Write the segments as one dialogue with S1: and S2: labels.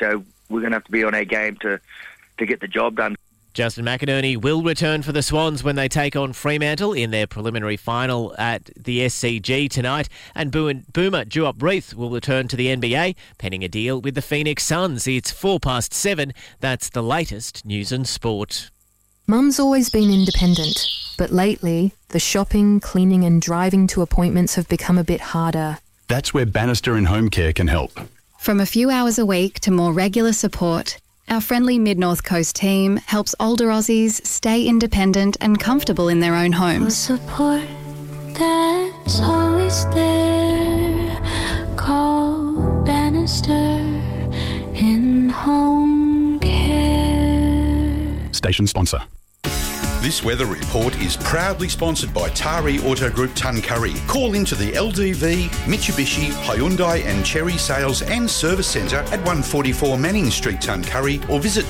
S1: So we're going to have to be on our game to get the job done.
S2: Justin McInerney will return for the Swans when they take on Fremantle in their preliminary final at the SCG tonight. And Boomer Duop-Reith will return to the NBA, penning a deal with the Phoenix Suns. It's 7:04. That's the latest news and sport.
S3: Mum's always been independent, but lately, the shopping, cleaning and driving to appointments have become a bit harder.
S4: That's where Bannister and Home Care can help.
S5: From a few hours a week to more regular support, our friendly Mid-North Coast team helps older Aussies stay independent and comfortable in their own homes.
S6: Support that's always there. Call Bannister in Home Care.
S4: Station sponsor.
S7: This weather report is proudly sponsored by Tari Auto Group Tuncurry. Call into the LDV, Mitsubishi, Hyundai and Cherry Sales and Service Centre at 144 Manning Street, Tuncurry, or visit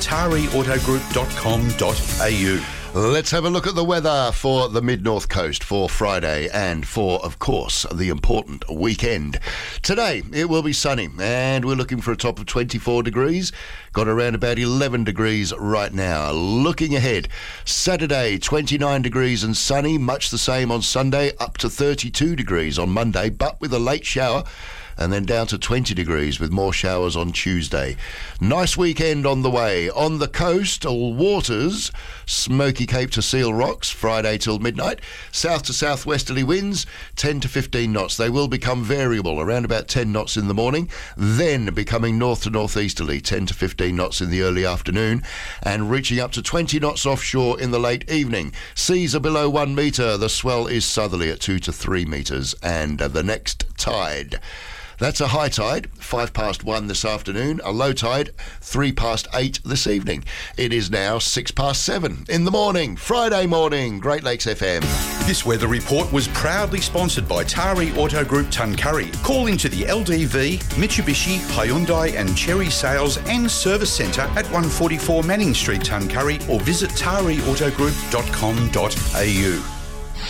S7: tariautogroup.com.au.
S8: Let's have a look at the weather for the Mid-North Coast for Friday and for, of course, the important weekend. Today, it will be sunny and we're looking for a top of 24 degrees. Got around about 11 degrees right now. Looking ahead, Saturday, 29 degrees and sunny. Much the same on Sunday, up to 32 degrees on Monday, but with a late shower. And then down to 20 degrees with more showers on Tuesday. Nice weekend on the way. On the coast, all waters, Smoky Cape to Seal Rocks, Friday till midnight. South to southwesterly winds, 10 to 15 knots. They will become variable, around about 10 knots in the morning, then becoming north to northeasterly, 10 to 15 knots in the early afternoon, and reaching up to 20 knots offshore in the late evening. Seas are below 1 metre. The swell is southerly at 2 to 3 metres. And the next tide. That's a high tide, 1:05 this afternoon. A low tide, 8:03 this evening. It is now 7:06 in the morning, Friday morning, Great Lakes FM.
S7: This weather report was proudly sponsored by Tari Auto Group Tuncurry. Call into the LDV, Mitsubishi, Hyundai and Cherry Sales and Service Centre at 144 Manning Street, Tuncurry, or visit tariautogroup.com.au.